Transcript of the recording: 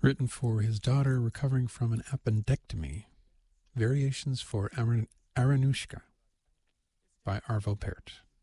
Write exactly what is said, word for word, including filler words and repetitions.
Written for his daughter recovering from an appendectomy. Variations for Aran- Aranushka by Arvo Pärt.